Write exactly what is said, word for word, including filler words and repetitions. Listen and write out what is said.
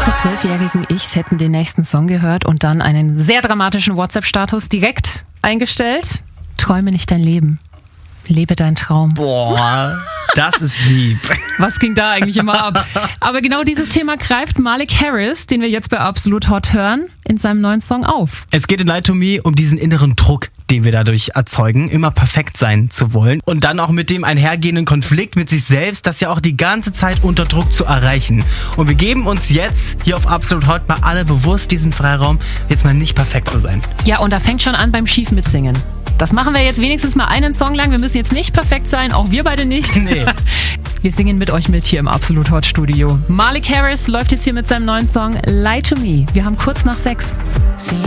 Unsere zwölfjährigen Ichs hätten den nächsten Song gehört und dann einen sehr dramatischen WhatsApp-Status direkt eingestellt. Träume nicht dein Leben. Lebe deinen Traum. Boah, das ist deep. Was ging da eigentlich immer ab? Aber genau dieses Thema greift Malik Harris, den wir jetzt bei Absolut Hot hören, in seinem neuen Song auf. Es geht in Lie to Me um diesen inneren Druck, den wir dadurch erzeugen, immer perfekt sein zu wollen. Und dann auch mit dem einhergehenden Konflikt mit sich selbst, das ja auch die ganze Zeit unter Druck zu erreichen. Und wir geben uns jetzt hier auf Absolut Hot mal alle bewusst diesen Freiraum, jetzt mal nicht perfekt zu sein. Ja, und da fängt schon an beim schief mitsingen. Das machen wir jetzt wenigstens mal einen Song lang. Wir müssen jetzt nicht perfekt sein, auch wir beide nicht. Nee. Wir singen mit euch mit hier im Absolut Hot Studio. Malik Harris läuft jetzt hier mit seinem neuen Song Lie to Me. Wir haben kurz nach sechs.